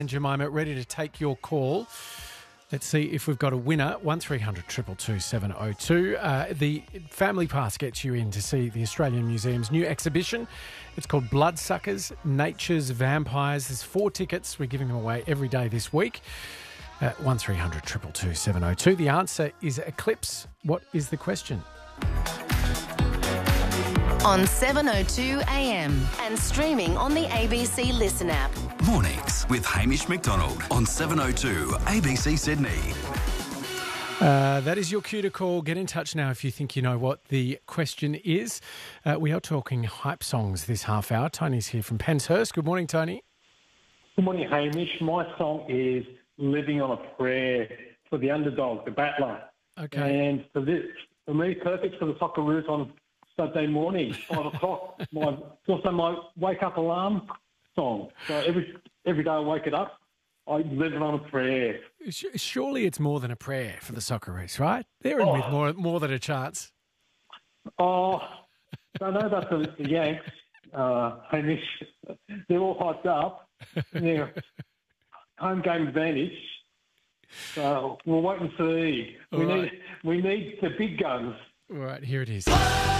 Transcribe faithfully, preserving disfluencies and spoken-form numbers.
And Jemima, ready to take your call. Let's see if we've got a winner. one three hundred two two two seven oh two. Uh, the Family Pass gets you in to see the Australian Museum's new exhibition. It's called Bloodsuckers, Nature's Vampires. There's four tickets. We're giving them away every day this week. Uh, one three hundred two two two seven oh two. The answer is Eclipse. What is the question? On seven oh two A M and streaming on the A B C Listen app. Mornings with Hamish McDonald on seven oh two A B C Sydney. Uh, that is your cue to call. Get in touch now if you think you know what the question is. Uh, we are talking hype songs this half hour. Tony's here from Penshurst. Good morning, Tony. Good morning, Hamish. My song is Living on a Prayer for the underdog, the battler. Okay. And for this, for me, perfect for the Socceroos on Saturday morning, five o'clock. My, it's also my wake-up alarm song. So every every day I wake it up, I live on a prayer. Surely it's more than a prayer for the Socceroos, right? They're in Oh. with more, more than a chance. Oh, don't know about the, the Yanks, uh, Hamish. They're all hyped up. They're home game advantage. So we'll wait and see. We All need right. we need the big guns. All right, here it is.